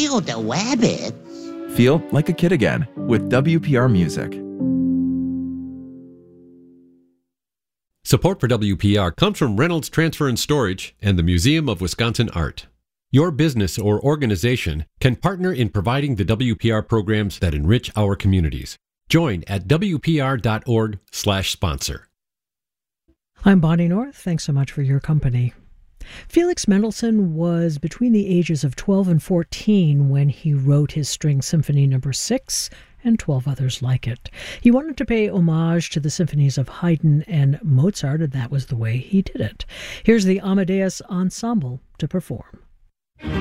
Feel the wabbits. Feel like a kid again with WPR Music. Support for WPR comes from Reynolds Transfer and Storage and the Museum of Wisconsin Art. Your business or organization can partner in providing the WPR programs that enrich our communities. Join at WPR.org/sponsor. I'm Bonnie North. Thanks so much for your company. Felix Mendelssohn was between the ages of 12 and 14 when he wrote his String Symphony No. 6 and 12 others like it. He wanted to pay homage to the symphonies of Haydn and Mozart, and that was the way he did it. Here's the Amadeus Ensemble to perform.